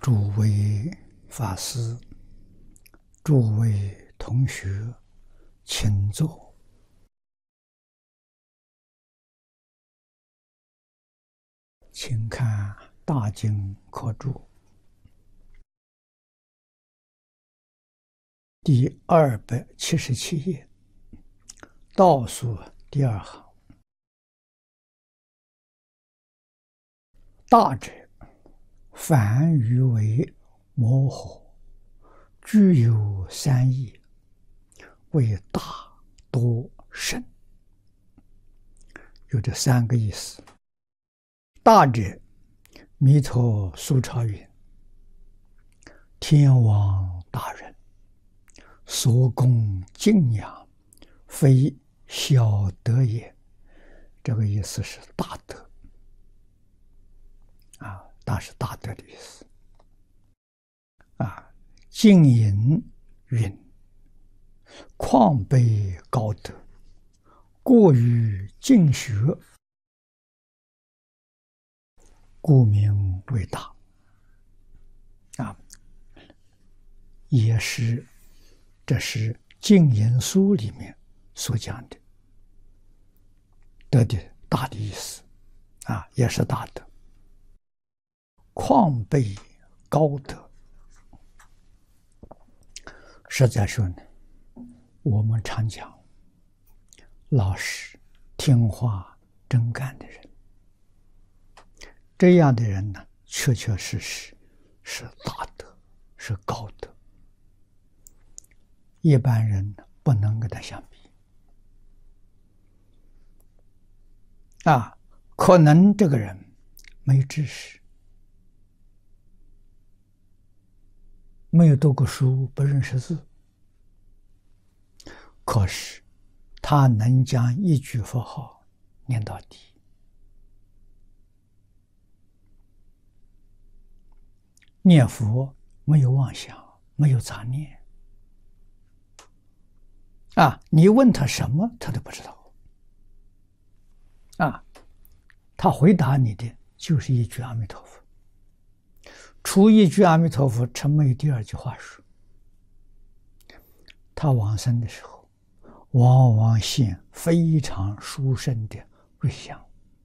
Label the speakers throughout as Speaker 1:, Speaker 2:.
Speaker 1: 诸位法师、诸位同学，请坐。请看大经科注第277页，倒数第2行。大者，凡语为模糊，具有3义，为大、多、深，有这3个意思。大者，弥陀苏超云：天王大人所供敬仰，非小德也。这个意思是大德啊，大是大德的意思啊。净隐云：况悲高德，过于净学，故名为大啊。也是，这是净隐书里面所讲的德的大的意思啊，也是大德。况悲高德，实在说呢，我们常讲老实、听话、真干的人，这样的人呢，确确实实是大德，是高德。一般人不能跟他相比啊。可能这个人没知识，没有读过书，不认识字，可是他能将一句佛号念到底，念佛没有妄想，没有杂念啊。你问他什么，他都不知道啊。他回答你的就是一句阿弥陀佛，除一句阿弥陀佛，陈没第2句话说。他往生的时候，往往现非常殊胜的瑞相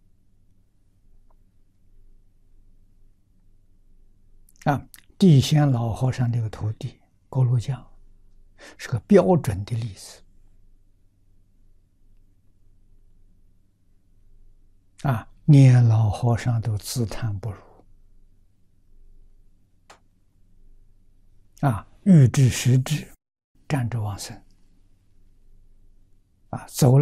Speaker 1: 啊。地仙老和尚这个徒弟锅炉匠是个标准的例子啊，连老和尚都自叹不如啊。欲知实质，站着往生啊，走了